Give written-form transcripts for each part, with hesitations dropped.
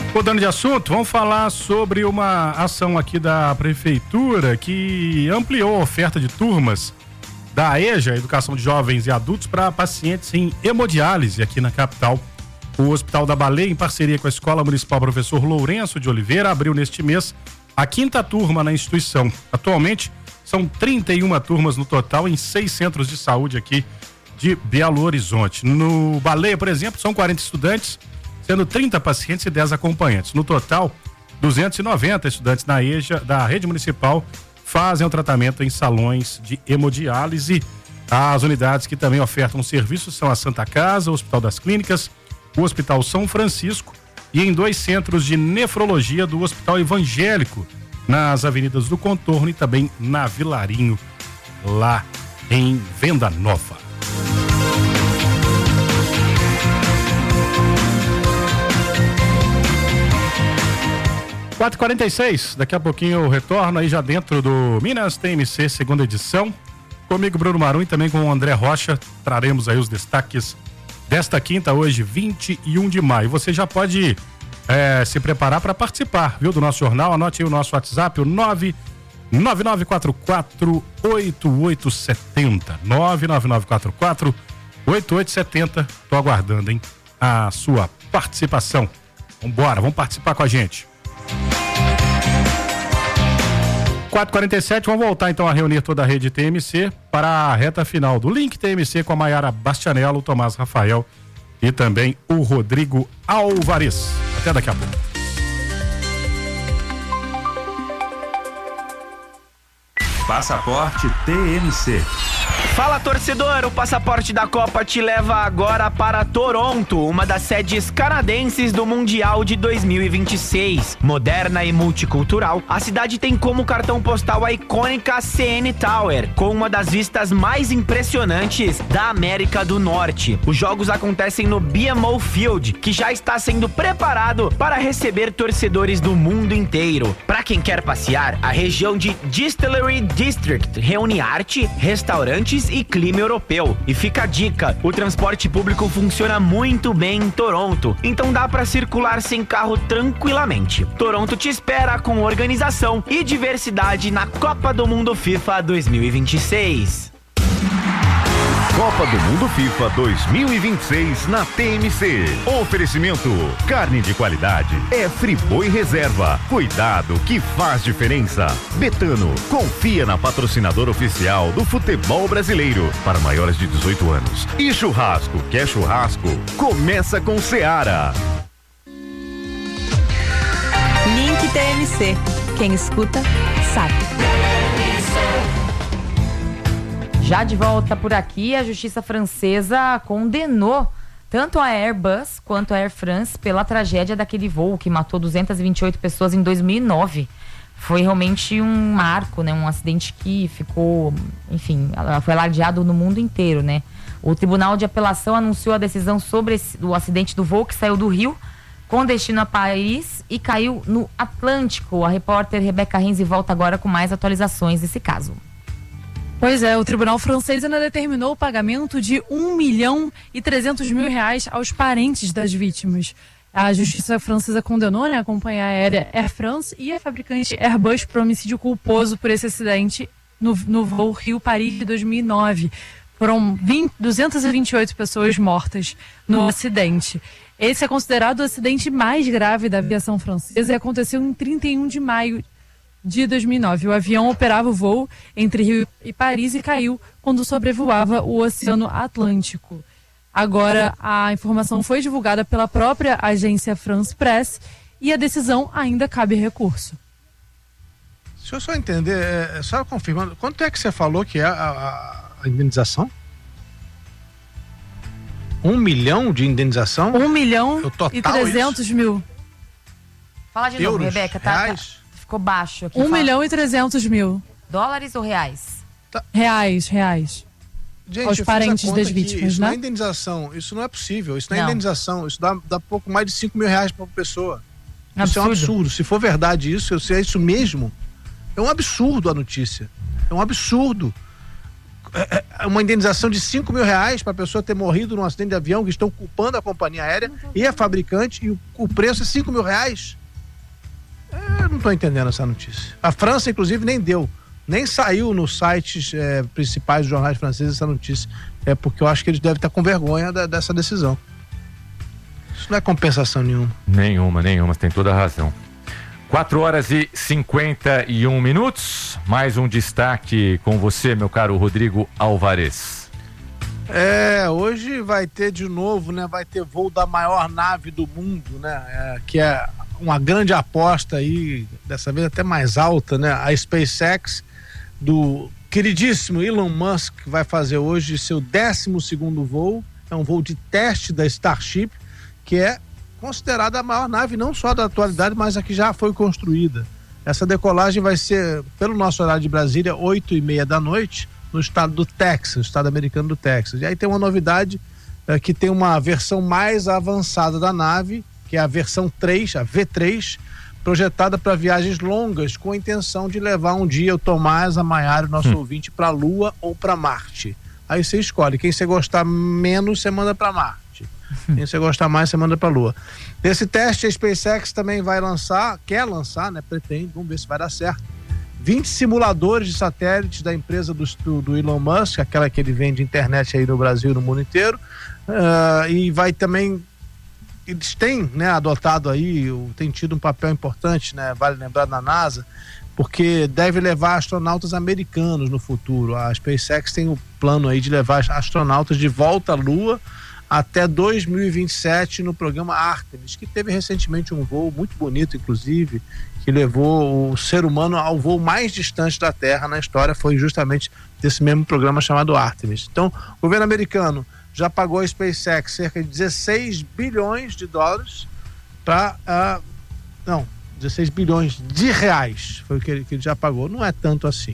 Mudando de assunto, vamos falar sobre uma ação aqui da prefeitura que ampliou a oferta de turmas da EJA, Educação de Jovens e Adultos, para pacientes em hemodiálise aqui na capital. O Hospital da Baleia, em parceria com a Escola Municipal Professor Lourenço de Oliveira, abriu neste mês a 5ª turma na instituição. Atualmente, são 31 turmas no total em 6 centros de saúde aqui de Belo Horizonte. No Baleia, por exemplo, são 40 estudantes, sendo 30 pacientes e 10 acompanhantes. No total, 290 estudantes na EJA da rede municipal fazem o tratamento em salões de hemodiálise. As unidades que também ofertam serviços são a Santa Casa, o Hospital das Clínicas, o Hospital São Francisco e em 2 centros de nefrologia do Hospital Evangélico, nas avenidas do Contorno e também na Vilarinho, lá em Venda Nova. (4h46), daqui a pouquinho eu retorno aí já dentro do Minas TMC, segunda edição. Comigo, Bruno Marum, e também com o André Rocha, traremos aí os destaques desta quinta, hoje, 21 de maio. Você já pode se preparar para participar, viu, do nosso jornal. Anote aí o nosso WhatsApp, o 99944-8870. 99944-8870. Tô aguardando, hein, a sua participação. Vambora, vamos participar com a gente. 4h47, vamos voltar então a reunir toda a rede TMC para a reta final do Link TMC com a Maiara Bastianello, o Tomás Rafael e também o Rodrigo Alvarez. Até daqui a pouco. Passaporte TMC. Fala, torcedor, o Passaporte da Copa te leva agora para Toronto, uma das sedes canadenses do Mundial de 2026. Moderna e multicultural, a cidade tem como cartão postal a icônica CN Tower, com uma das vistas mais impressionantes da América do Norte. Os jogos acontecem no BMO Field, que já está sendo preparado para receber torcedores do mundo inteiro. Para quem quer passear, a região de Distillery District reúne arte, restaurantes e clima europeu. E fica a dica, o transporte público funciona muito bem em Toronto, então dá para circular sem carro tranquilamente. Toronto te espera com organização e diversidade na Copa do Mundo FIFA 2026. Copa do Mundo FIFA 2026 na TMC. Oferecimento: carne de qualidade é Friboi Reserva. Cuidado que faz diferença. Betano, confia na patrocinadora oficial do futebol brasileiro para maiores de 18 anos. E churrasco, quer churrasco? Começa com Seara. Link TMC. Quem escuta, sabe. Já de volta por aqui, a justiça francesa condenou tanto a Airbus quanto a Air France pela tragédia daquele voo que matou 228 pessoas em 2009. Foi realmente um marco, né? Um acidente que ficou, enfim, foi alardeado no mundo inteiro, né? O Tribunal de Apelação anunciou a decisão sobre o acidente do voo que saiu do Rio com destino a Paris e caiu no Atlântico. A repórter Rebeca Renzi volta agora com mais atualizações desse caso. Pois é, o tribunal francês ainda determinou o pagamento de R$1.300.000 aos parentes das vítimas. A justiça francesa condenou, né, a companhia aérea Air France e a fabricante Airbus por homicídio culposo por esse acidente no voo Rio-Paris de 2009. Foram 228 pessoas mortas no acidente. Esse é considerado o acidente mais grave da aviação francesa e aconteceu em 31 de maio de 2009. O avião operava o voo entre Rio e Paris e caiu quando sobrevoava o Oceano Atlântico. Agora, a informação foi divulgada pela própria agência France Press e a decisão ainda cabe recurso. Deixa eu só entender, só confirmando, quanto é que você falou que é a indenização? 1 milhão de indenização? 1.300.000. Fala de novo, Rebeca, reais? Ficou baixo aqui. 1.300.000. Dólares ou reais? Tá. Reais. Gente, aos parentes das vítimas, isso né? Não é indenização, isso não é possível, isso não é Não. indenização, isso dá pouco mais de R$5 mil por pessoa. Absurdo. Isso é um absurdo. Se for verdade isso, se é isso mesmo, é um absurdo a notícia. É um absurdo. uma indenização de R$5 mil para a pessoa ter morrido num acidente de avião, que estão culpando a companhia aérea e a fabricante, e o preço é R$5 mil. Eu não estou entendendo essa notícia. A França, inclusive, nem saiu nos sites principais dos jornais franceses essa notícia. É porque eu acho que eles devem estar com vergonha dessa decisão. Isso não é compensação nenhuma. Nenhuma, você tem toda a razão. 4h51. Mais um destaque com você, meu caro Rodrigo Alvarez. Hoje vai ter de novo, né? Vai ter voo da maior nave do mundo, né? Que é uma grande aposta aí, dessa vez até mais alta, né? A SpaceX, do queridíssimo Elon Musk, vai fazer hoje seu 12º voo. É um voo de teste da Starship, que é considerada a maior nave não só da atualidade, mas a que já foi construída. Essa decolagem vai ser, pelo nosso horário de Brasília, 8h30 da noite, no estado do Texas, no estado americano do Texas. E aí tem uma novidade, que tem uma versão mais avançada da nave, que é a versão 3, a V3, projetada para viagens longas, com a intenção de levar um dia o Tomás, a Maiara, o nosso ouvinte, para a Lua ou para Marte. Aí você escolhe, quem você gostar menos, você manda para Marte. Quem você gostar mais, você manda para a Lua. Esse teste a SpaceX também quer lançar, né? Pretende, vamos ver se vai dar certo. 20 simuladores de satélites da empresa do Elon Musk, aquela que ele vende internet aí no Brasil e no mundo inteiro. E vai também, eles têm, né, adotado aí, tem tido um papel importante, né? Vale lembrar, na NASA, porque deve levar astronautas americanos no futuro. A SpaceX tem o plano aí de levar astronautas de volta à Lua até 2027 no programa Artemis, que teve recentemente um voo muito bonito, inclusive, que levou o ser humano ao voo mais distante da Terra na história, foi justamente desse mesmo programa chamado Artemis. Então, o governo americano já pagou a SpaceX cerca de 16 bilhões de dólares para... 16 bilhões de reais foi o que ele já pagou. Não é tanto assim.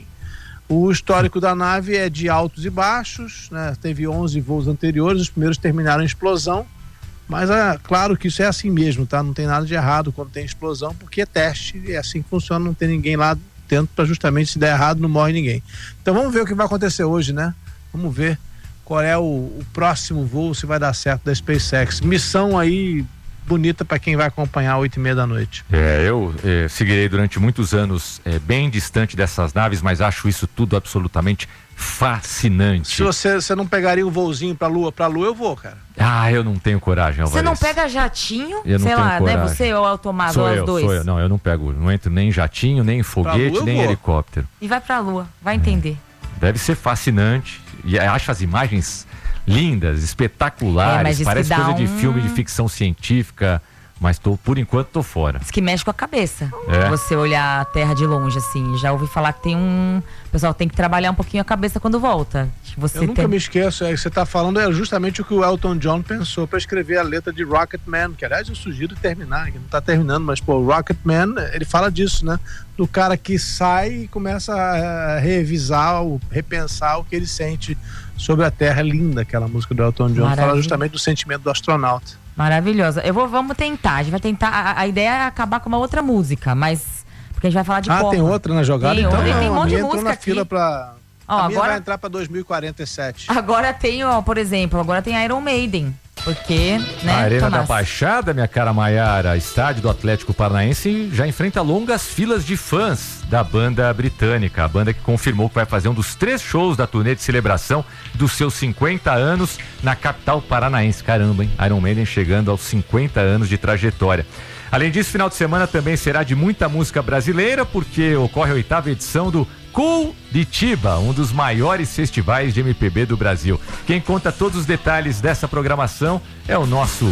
O histórico da nave é de altos e baixos, né? Teve 11 voos anteriores, os primeiros terminaram em explosão, mas claro que isso é assim mesmo, tá? Não tem nada de errado quando tem explosão, porque é teste, é assim que funciona, não tem ninguém lá dentro para justamente, se der errado, não morre ninguém. Então vamos ver o que vai acontecer hoje, né? Vamos ver qual é o próximo voo, se vai dar certo, da SpaceX. Missão aí bonita para quem vai acompanhar 8h30 da noite. Eu seguirei durante muitos anos bem distante dessas naves, mas acho isso tudo absolutamente fascinante. Se você não pegaria um voozinho pra Lua eu vou, cara. Eu não tenho coragem, Alvarez. Você não pega jatinho? Eu sei lá, coragem. Né? Você ou o Tomás, ou os dois? Sou eu. Não, eu não pego, não entro nem em jatinho, nem em foguete, nem em helicóptero. E vai pra Lua, vai entender. Deve ser fascinante. E acho as imagens lindas, espetaculares, parece coisa de filme de ficção científica, mas por enquanto tô fora. Diz que mexe com a cabeça, você olhar a Terra de longe, assim. Já ouvi falar que tem o pessoal tem que trabalhar um pouquinho a cabeça quando volta. Eu nunca me esqueço, que você tá falando é justamente o que o Elton John pensou para escrever a letra de Rocketman, que aliás eu sugiro terminar, que não tá terminando, mas o Rocketman, ele fala disso, né? Do cara que sai e começa a revisar, repensar o que ele sente sobre a Terra. É linda aquela música do Elton John. Fala justamente do sentimento do astronauta. Maravilhosa. Vamos tentar. A gente vai tentar. A ideia é acabar com uma outra música, mas. Porque a gente vai falar de Copa. Tem outra na jogada? Tem, então tem um monte de música na aqui. Fila pra... a minha agora vai entrar pra 2047. Agora tem, por exemplo, Iron Maiden. Porque, né, a Arena Tomás? da Baixada, minha cara Maiara, estádio do Atlético Paranaense, já enfrenta longas filas de fãs da banda britânica. A banda que confirmou que vai fazer um dos 3 shows da turnê de celebração dos seus 50 anos na capital paranaense. Caramba, hein? Iron Maiden chegando aos 50 anos de trajetória. Além disso, final de semana também será de muita música brasileira, porque ocorre a 8ª edição do Curitiba, um dos maiores festivais de MPB do Brasil. Quem conta todos os detalhes dessa programação é o nosso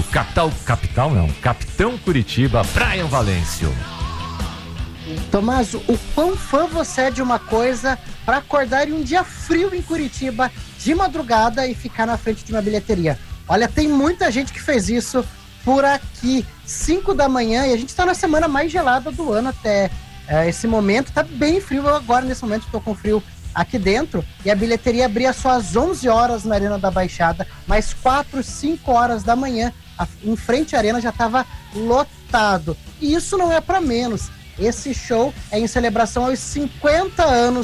Capitão Curitiba, Brian Valêncio. Tomás, o quão fã você é de uma coisa para acordar em um dia frio em Curitiba de madrugada e ficar na frente de uma bilheteria? Olha, tem muita gente que fez isso por aqui, 5 da manhã, e a gente está na semana mais gelada do ano até esse momento. Tá bem frio. Eu agora, nesse momento, estou com frio aqui dentro, e a bilheteria abria só às 11 horas na Arena da Baixada, mais 4, 5 horas da manhã, em frente à Arena já estava lotado. E isso não é para menos. Esse show é em celebração aos 50 anos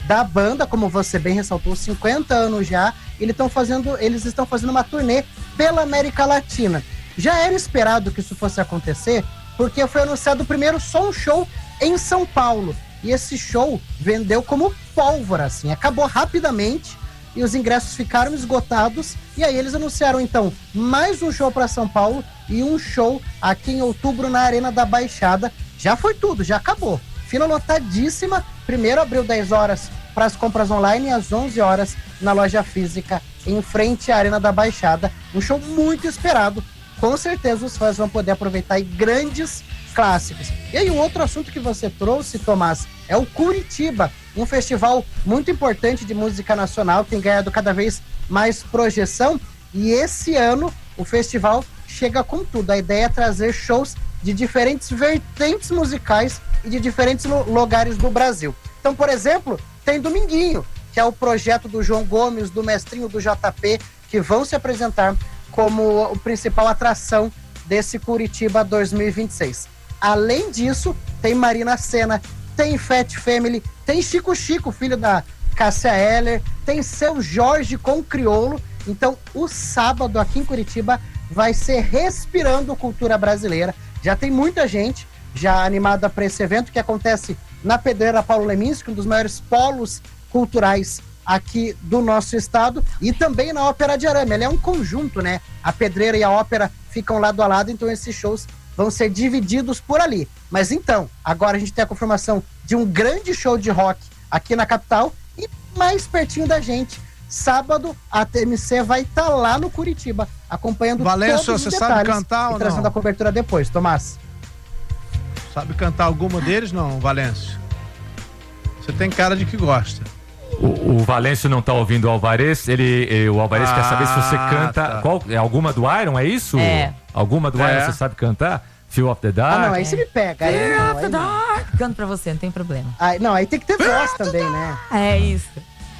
da banda, como você bem ressaltou, 50 anos já, eles estão fazendo uma turnê pela América Latina. Já era esperado que isso fosse acontecer, porque foi anunciado primeiro só um show em São Paulo, e esse show vendeu como pólvora, assim, acabou rapidamente, e os ingressos ficaram esgotados, e aí eles anunciaram então mais um show para São Paulo, e um show aqui em outubro na Arena da Baixada. Já foi tudo, já acabou. Fila lotadíssima. Primeiro abriu 10 horas para as compras online e às 11 horas na loja física em frente à Arena da Baixada. Um show muito esperado. Com certeza os fãs vão poder aproveitar aí grandes clássicos. E aí um outro assunto que você trouxe, Tomás, é o Curitiba, um festival muito importante de música nacional, tem ganhado cada vez mais projeção, e esse ano o festival chega com tudo. A ideia é trazer shows de diferentes vertentes musicais e de diferentes lugares do Brasil. Então, por exemplo, tem Dominguinho, que é o projeto do João Gomes, do Mestrinho, do JP, que vão se apresentar como a principal atração desse Curitiba 2026. Além disso, tem Marina Sena, tem Fat Family, tem Chico Chico, filho da Cássia Eller, tem Seu Jorge com Criolo. Então, o sábado aqui em Curitiba vai ser respirando cultura brasileira. Já tem muita gente já animada para esse evento que acontece na Pedreira Paulo Leminski, um dos maiores polos culturais aqui do nosso estado, e também na Ópera de Arame. Ele é um conjunto, né? A Pedreira e a Ópera ficam lado a lado, então esses shows vão ser divididos por ali. Mas então, agora a gente tem a confirmação de um grande show de rock aqui na capital, e mais pertinho da gente, sábado, a TMC vai estar lá no Curitiba, acompanhando Valêncio, todos os você detalhes sabe cantar ou e trazendo não? a cobertura depois. Tomás? Sabe cantar alguma deles, não, Valêncio? Você tem cara de que gosta. O Valêncio não tá ouvindo o Alvarez. O Alvarez quer saber se você canta. Tá. Qual, alguma do Iron, é isso? É. Alguma do Iron você sabe cantar? Feel of the Dark? Ah, não, aí você me pega. Fear of the Dark. Canto pra você, não tem problema. Não, aí tem que ter voz também, né? É isso.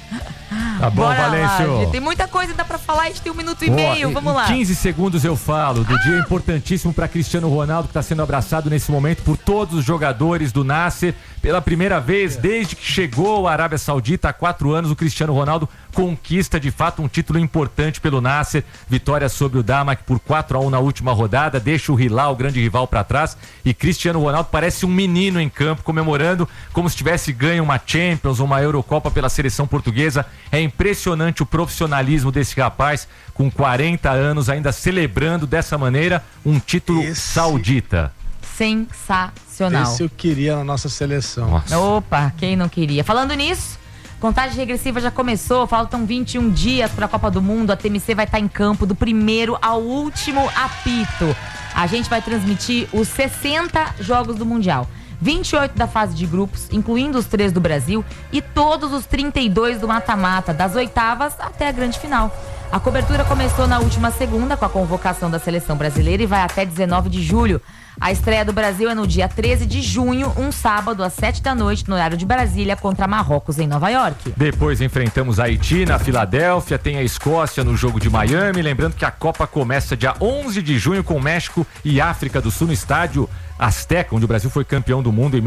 Tá bom, Bora Valêncio. lá, tem muita coisa que dá pra falar, a gente tem 1 minuto e meio, vamos lá. Em 15 segundos eu falo do dia importantíssimo para Cristiano Ronaldo, que está sendo abraçado nesse momento por todos os jogadores do Nasser. Pela primeira vez desde que chegou à Arábia Saudita há 4 anos, o Cristiano Ronaldo conquista de fato um título importante pelo Nasser. Vitória sobre o Damak por 4-1 na última rodada, deixa o Hilal, o grande rival, para trás, e Cristiano Ronaldo parece um menino em campo, comemorando como se tivesse ganho uma Champions ou uma Eurocopa pela seleção portuguesa. É impressionante o profissionalismo desse rapaz, com 40 anos, ainda celebrando dessa maneira um título saudita. Sensacional. Esse eu queria na nossa seleção. Nossa. Opa, quem não queria? Falando nisso, contagem regressiva já começou, faltam 21 dias para a Copa do Mundo. A TMC vai estar em campo do primeiro ao último apito. A gente vai transmitir os 60 jogos do Mundial. 28 da fase de grupos, incluindo os 3 do Brasil, e todos os 32 do mata-mata, das oitavas até a grande final. A cobertura começou na última segunda com a convocação da seleção brasileira e vai até 19 de julho. A estreia do Brasil é no dia 13 de junho, um sábado, às 7 da noite, no horário de Brasília, contra Marrocos, em Nova York. Depois enfrentamos Haiti na Filadélfia, tem a Escócia no jogo de Miami. Lembrando que a Copa começa dia 11 de junho com México e África do Sul no estádio Azteca, onde o Brasil foi campeão do mundo em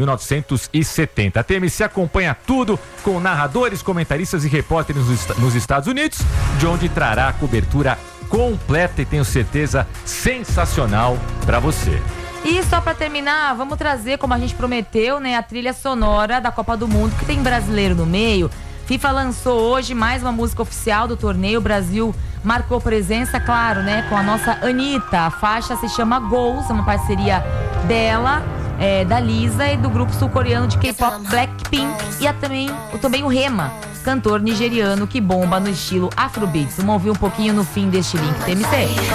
1970. A TMC acompanha tudo com narradores, comentaristas e repórteres nos Estados Unidos, de onde trará a cobertura completa e tenho certeza sensacional para você. E só pra terminar, vamos trazer, como a gente prometeu, né, a trilha sonora da Copa do Mundo, que tem brasileiro no meio. FIFA lançou hoje mais uma música oficial do torneio. O Brasil marcou presença, claro, né, com a nossa Anitta. A faixa se chama Goals, é uma parceria dela, da Lisa e do grupo sul-coreano de K-pop Blackpink. E também o Rema, cantor nigeriano que bomba no estilo Afrobeats. Vamos ouvir um pouquinho no fim deste link TMC.